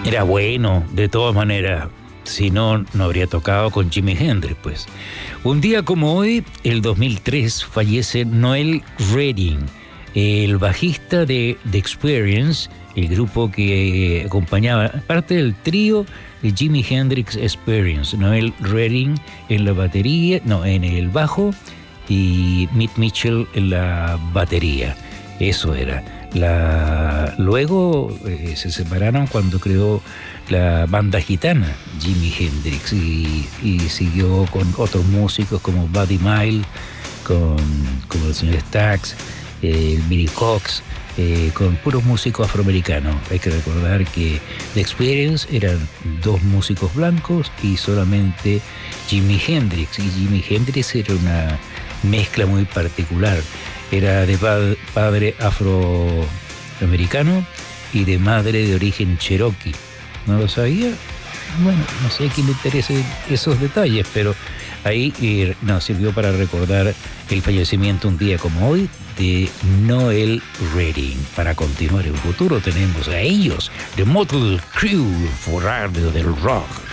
Era bueno, de todas maneras. Si no, no habría tocado con Jimi Hendrix, pues. Un día como hoy, el 2003, fallece Noel Redding, el bajista de The Experience, el grupo que acompañaba, parte del trío de Jimi Hendrix Experience. Noel Redding en la batería, no, en el bajo, y Mitch Mitchell en la batería. Eso era. Luego se separaron cuando creó la banda gitana Jimi Hendrix y siguió con otros músicos como Buddy Mile, como el señor Stax, Billy Cox, con puros músicos afroamericanos. Hay que recordar que The Experience eran dos músicos blancos y solamente Jimi Hendrix. Y Jimi Hendrix era una mezcla muy particular. Era de padre afroamericano y de madre de origen cherokee. ¿No lo sabía? Bueno, no sé a quién le interesen esos detalles, pero ahí nos sirvió para recordar el fallecimiento un día como hoy de Noel Redding. Para continuar en futuro tenemos a ellos, The Motley Crue, for Radio del Rock.